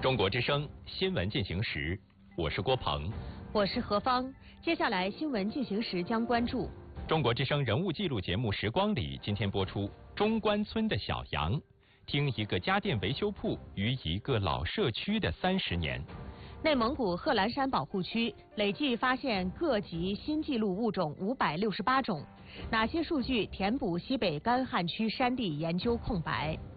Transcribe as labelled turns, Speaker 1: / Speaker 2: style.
Speaker 1: 中国之声新闻进行时，我是郭鹏，
Speaker 2: 我是何芳。接下来新闻进行时将关注
Speaker 1: 中国之声人物记录节目《时光里》今天播出中关村的小羊，听一个家电维修铺于一个老社区的30年。
Speaker 2: 内蒙古贺兰山保护区累计发现各级新纪录物种568种，哪些数据填补西北干旱区山地研究空白？